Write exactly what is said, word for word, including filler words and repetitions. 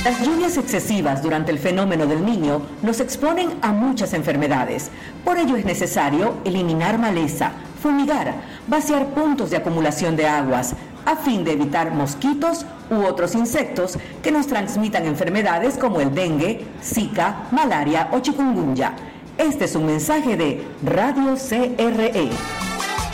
Las lluvias excesivas durante el fenómeno del Niño nos exponen a muchas enfermedades. Por ello es necesario eliminar maleza, fumigar, vaciar puntos de acumulación de aguas, a fin de evitar mosquitos u otros insectos que nos transmitan enfermedades como el dengue, zika, malaria o chikungunya. Este es un mensaje de Radio C R E.